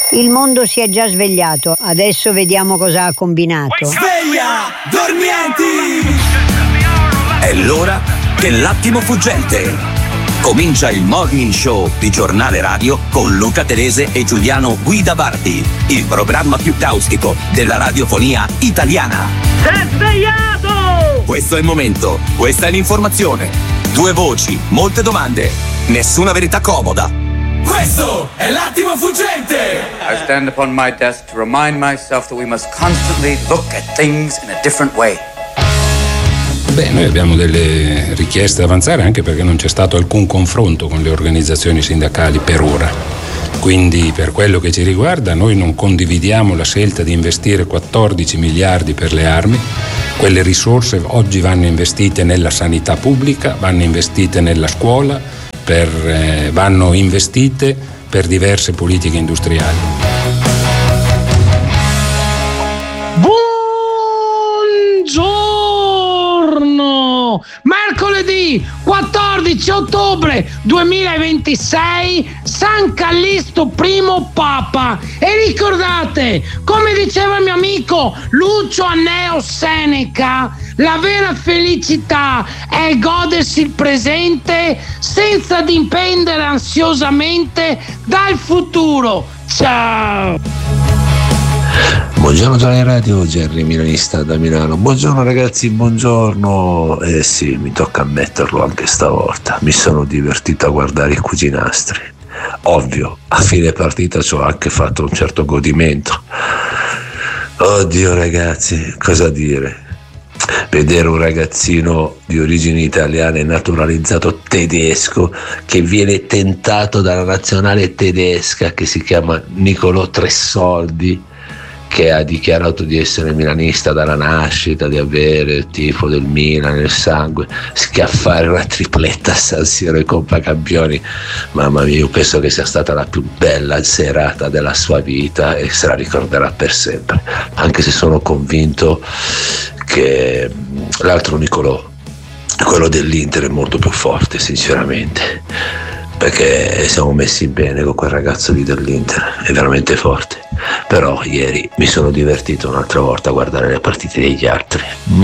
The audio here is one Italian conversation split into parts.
Il mondo si è già svegliato, adesso vediamo cosa ha combinato. Sveglia, dormienti! È l'ora dell'attimo fuggente. Comincia il morning show di Giornale Radio con Luca Telese e Giuliano Guidavardi, il programma più caustico della radiofonia italiana. Sei svegliato! Questo è il momento, questa è l'informazione. 2 voci, molte domande, nessuna verità comoda. Questo è l'attimo fuggente! I stand upon my desk to remind myself that we must constantly look at things in a different way. Beh, noi abbiamo delle richieste da avanzare anche perché non c'è stato alcun confronto con le organizzazioni sindacali per ora. Quindi per quello che ci riguarda noi non condividiamo la scelta di investire 14 miliardi per le armi. Quelle risorse oggi vanno investite nella sanità pubblica, vanno investite nella scuola, vanno investite per diverse politiche industriali. Mercoledì 14 ottobre 2026, San Callisto I Papa. E ricordate, come diceva il mio amico Lucio Anneo Seneca, la vera felicità è godersi il presente senza dipendere ansiosamente dal futuro. Ciao! Buongiorno Giornale Radio, Gerry milanista da Milano. Buongiorno ragazzi, buongiorno. Sì, mi tocca ammetterlo anche stavolta. Mi sono divertito a guardare i cuginastri. Ovvio, a fine partita ci ho anche fatto un certo godimento. Oddio ragazzi, cosa dire? Vedere un ragazzino di origini italiane naturalizzato tedesco che viene tentato dalla nazionale tedesca che si chiama Nicolò Tressoldi, che ha dichiarato di essere milanista dalla nascita, di avere il tifo del Milan nel sangue, schiaffare una tripletta a San Siro in Coppa Campioni. Mamma mia, io penso che sia stata la più bella serata della sua vita e se la ricorderà per sempre, anche se sono convinto che l'altro Nicolò, quello dell'Inter, è molto più forte sinceramente, perché siamo messi bene con quel ragazzo lì dell'Inter, è veramente forte. Però ieri mi sono divertito un'altra volta a guardare le partite degli altri.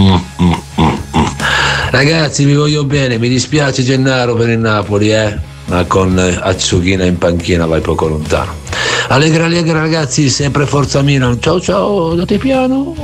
Ragazzi, vi voglio bene, mi dispiace Gennaro per il Napoli, ma con Acciughina in panchina vai poco lontano. Allegra ragazzi, sempre forza Milan. Ciao ciao, date piano.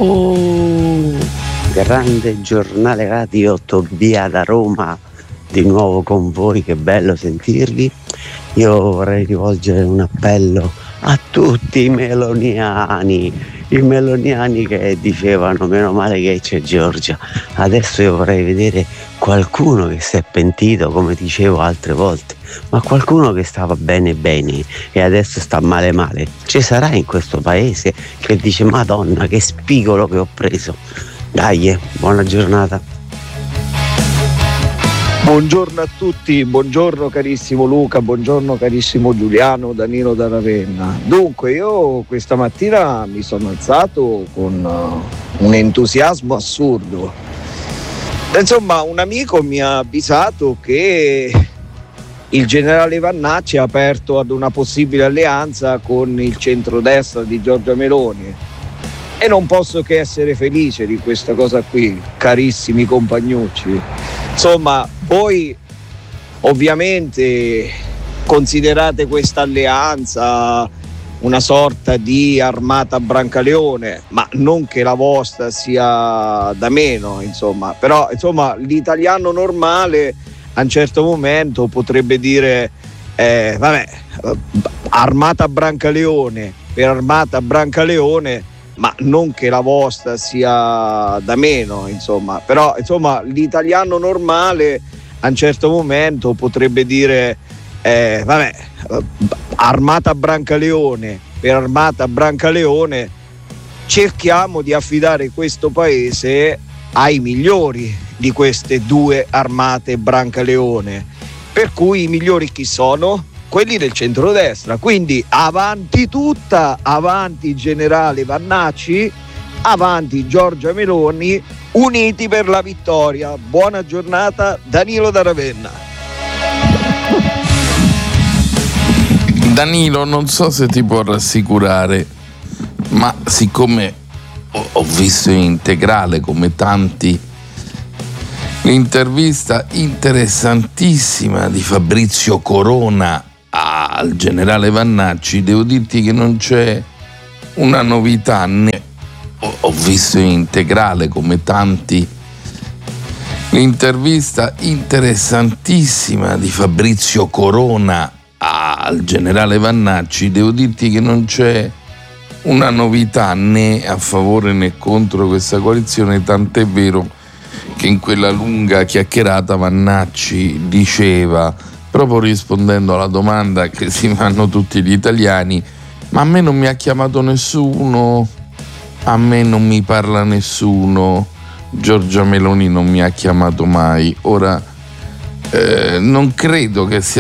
Grande Giornale Radio, Tobia da Roma, di nuovo con voi, che bello sentirvi. Io vorrei rivolgere un appello a tutti i meloniani che dicevano meno male che c'è Giorgia. Adesso io vorrei vedere qualcuno che si è pentito, come dicevo altre volte, ma qualcuno che stava bene e adesso sta male. Ci sarà in questo paese che dice Madonna che spigolo che ho preso. Dai, buona giornata. Buongiorno a tutti, buongiorno carissimo Luca, buongiorno carissimo Giuliano, Danilo da Ravenna. Dunque io questa mattina mi sono alzato con un entusiasmo assurdo. Insomma, un amico mi ha avvisato che il generale Vannacci ha aperto ad una possibile alleanza con il centrodestra di Giorgia Meloni e non posso che essere felice di questa cosa qui, carissimi compagnucci. Insomma, voi ovviamente considerate questa alleanza una sorta di armata Brancaleone, ma non che la vostra sia da meno, insomma. Però, insomma, l'italiano normale a un certo momento potrebbe dire armata Brancaleone per armata Brancaleone, ma non che la vostra sia da meno, insomma. Però, insomma, l'italiano normale a un certo momento potrebbe dire armata Brancaleone per armata Brancaleone, cerchiamo di affidare questo paese ai migliori di queste due armate Brancaleone. Per cui i migliori chi sono? Quelli del centrodestra. Quindi avanti tutta, avanti generale Vannacci, avanti Giorgia Meloni, uniti per la vittoria. Buona giornata, Danilo da Ravenna. Danilo, non so se ti può rassicurare, ma siccome ho visto in integrale come tanti l'intervista interessantissima di Fabrizio Corona al generale Vannacci, devo dirti che non c'è una novità, ho visto in integrale come tanti l'intervista interessantissima di Fabrizio Corona al generale Vannacci, devo dirti che non c'è una novità né a favore né contro questa coalizione, tant'è vero che in quella lunga chiacchierata Vannacci diceva, proprio rispondendo alla domanda che si fanno tutti gli italiani: ma a me non mi ha chiamato nessuno, a me non mi parla nessuno, Giorgia Meloni non mi ha chiamato mai. Ora non credo che sia